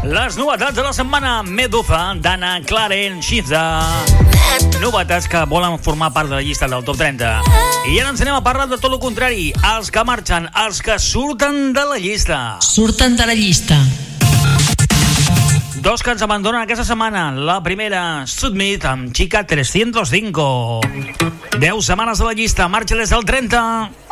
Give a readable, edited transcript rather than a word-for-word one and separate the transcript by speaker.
Speaker 1: Les novetats de la setmana. Meduza, d'Anna Clarence Shiza. Novetats que volen formar part de la llista del top 30. I ara ens anem a parlar de tot el contrari. Els que marxen, els que surten de la llista.
Speaker 2: Surten de la llista.
Speaker 1: Dos que ens abandonen aquesta setmana. La primera, Submit, amb Chica 305. 10 setmanes a la llista, marxa des del 30.